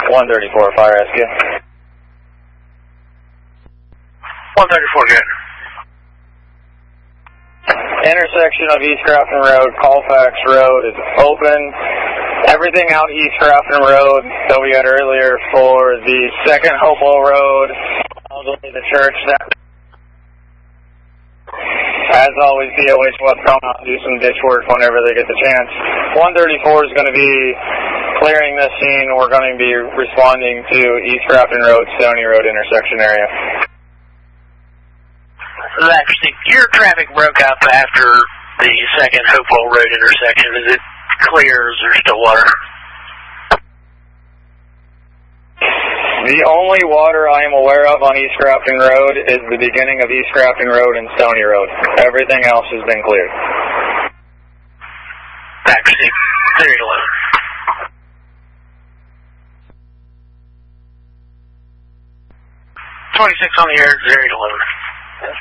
134, fire rescue. 134, good. Intersection of East Grafton Road, Colfax Road is open. Everything out East Grafton Road that we had earlier for the second Hopewell Road, all the way to the church. As always, DOH will come out and do some ditch work whenever they get the chance. 134 is going to be clearing this scene. We're going to be responding to East Grafton Road, Stony Road intersection area. Actually, your traffic broke up after the second Hopewell Road intersection. Is it clear or is there still water? The only water I am aware of on East Grafton Road is the beginning of East Grafton Road and Stony Road. Everything else has been cleared. Actually, clear to load. 26 on the air, 0 to load.